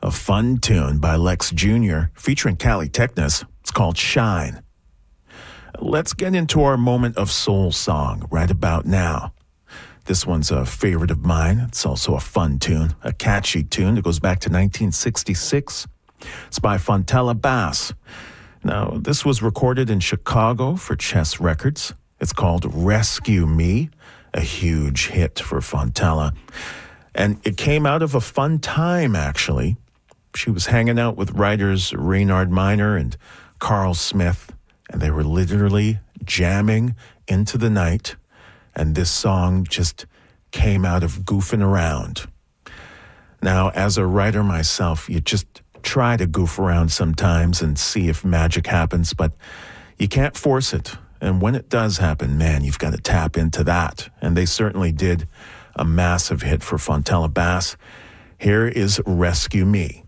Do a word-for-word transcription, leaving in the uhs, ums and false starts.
a fun tune by Lex Junior featuring Cali Technis. It's called Shine. Let's get into our moment of soul song right about now. This one's a favorite of mine. It's also a fun tune, a catchy tune that goes back to nineteen sixty-six. It's by Fontella Bass. Now, this was recorded in Chicago for Chess Records. It's called Rescue Me, a huge hit for Fontella. And it came out of a fun time, actually. She was hanging out with writers Reynard Miner and Carl Smith, and they were literally jamming into the night, and this song just came out of goofing around. Now, as a writer myself, you just try to goof around sometimes and see if magic happens, but you can't force it. And when it does happen, man, you've got to tap into that. And they certainly did. A massive hit for Fontella Bass. Here is Rescue Me.